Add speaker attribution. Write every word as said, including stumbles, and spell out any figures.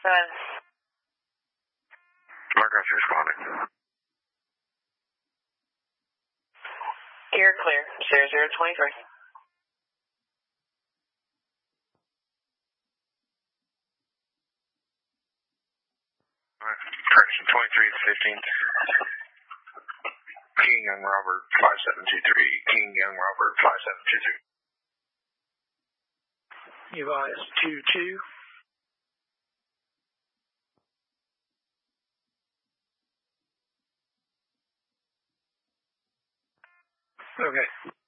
Speaker 1: Uh,
Speaker 2: Marcos responding.
Speaker 1: You're clear. Zero zero twenty-three.
Speaker 2: Correction, twenty-three is fifteenth. King Young Robert, five seven two three. King Young Robert, five seven two three.
Speaker 3: Evise two two. Okay.